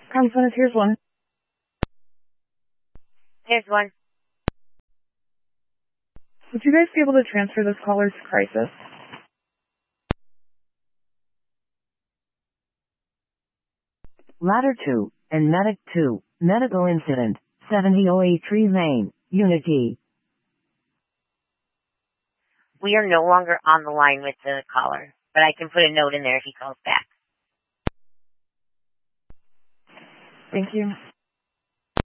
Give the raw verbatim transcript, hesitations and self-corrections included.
Common Senate, here's one. Here's one. Would you guys be able to transfer this caller to crisis? Ladder two, and Medic two, medical incident, seventy oh eight Tree Lane, Unity. We are no longer on the line with the caller, but I can put a note in there if he calls back. Thank you.